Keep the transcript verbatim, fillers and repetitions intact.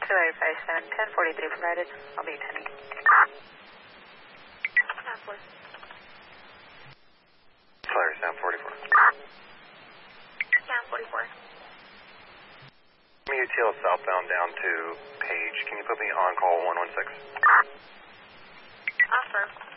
two eight five seven, ten forty-three provided. I'll be attending. Flyer, Sound forty-four. Sound forty-four. U T L southbound down to Page. Can you put me on call one one six? Offer.